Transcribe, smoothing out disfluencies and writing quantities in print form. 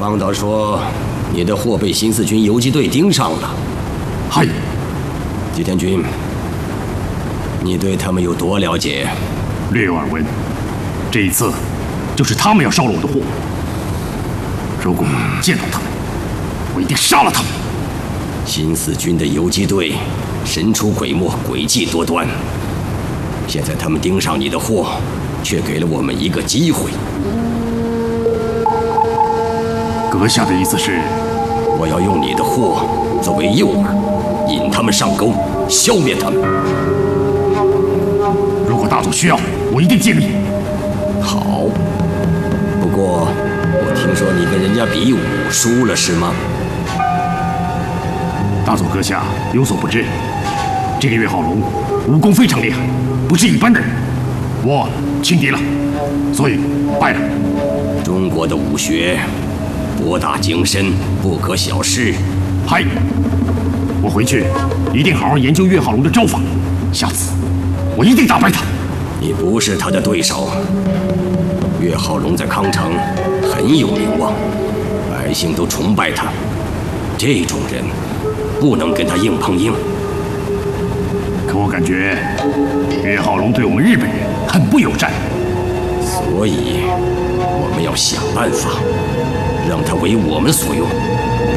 方导说，你的货被新四军游击队盯上了。 嗨， 吉田君，你对他们有多了解？ 略有耳闻。这一次，就是他们要烧了我的货。如果见到他们，我一定杀了他们。 新四军的游击队神出鬼没，诡计多端。现在他们盯上你的货，却给了我们一个机会。 阁下的意思是， 我要用你的货作为诱饵，引他们上钩，消灭他们。 如果大佐需要，我一定尽力。 好，不过我听说你跟人家比武输了，是吗？ 大佐阁下有所不知，这个岳浩龙武功非常厉害，不是一般的人，我轻敌了，所以败了。 中国的武学博大精深，不可小视。 嗨，我回去一定好好研究岳浩龙的招法，下次我一定打败他。 你不是他的对手。岳浩龙在康城很有名望，百姓都崇拜他。这种人不能跟他硬碰硬。 可我感觉岳浩龙对我们日本人很不友善， 所以我们要想办法让他为我们所用。